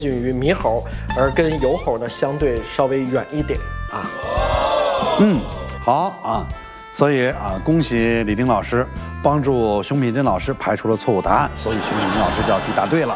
近于猕猴，而跟疣猴呢相对稍微远一点啊。 好啊，所以恭喜李丁老师帮助熊品珍老师排除了错误答案，所以熊品珍老师这道题答对了。